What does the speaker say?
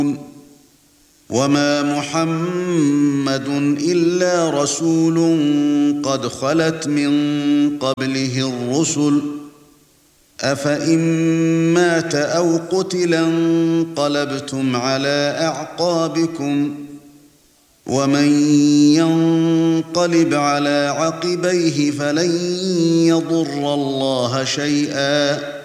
وما محمد إلا رسول قد خلت من قبله الرسل أفإن مات أو قتل انقلبتم على أعقابكم ومن ينقلب على عقبيه فلن يضر الله شيئا